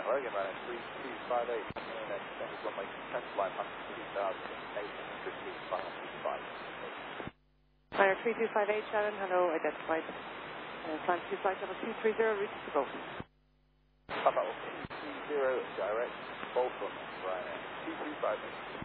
Logan, running 3258, and extended runway 10 flight 12800 feet, 525. Fire 3258, Shannon, hello, identified. Climb to flight level 230, reach to go. Papa, 230, direct, both on right now, 2258.